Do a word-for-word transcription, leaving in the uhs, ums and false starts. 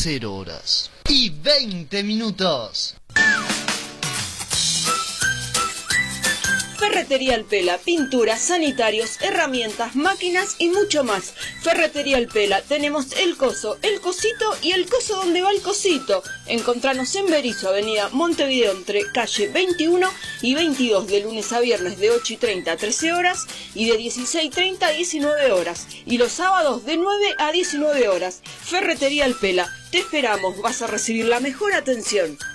cero horas y veinte minutos. Ferretería El Pela, pinturas, sanitarios, herramientas, máquinas y mucho más. Ferretería El Pela, tenemos el coso, el cosito y el coso donde va el cosito. Encontranos en Berizo, avenida Montevideo, entre calle veintiuno y veintidós, de lunes a viernes de ocho y treinta a trece horas y de dieciséis y treinta a diecinueve horas. Y los sábados de nueve a diecinueve horas. Ferretería El Pela, te esperamos, vas a recibir la mejor atención.